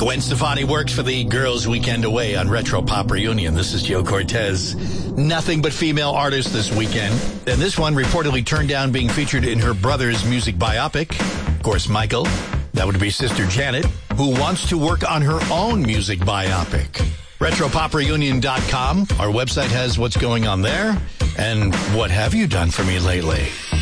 Gwen Stefani works for the Girls Weekend Away on Retro Pop Reunion. This is Joe Cortez. Nothing but female artists this weekend. And this one reportedly turned down being featured in her brother's music biopic. Of course, Michael. That would be Sister Janet, who wants to work on her own music biopic. RetroPopReunion.com. Our website has what's going on there. And what have you done for me lately?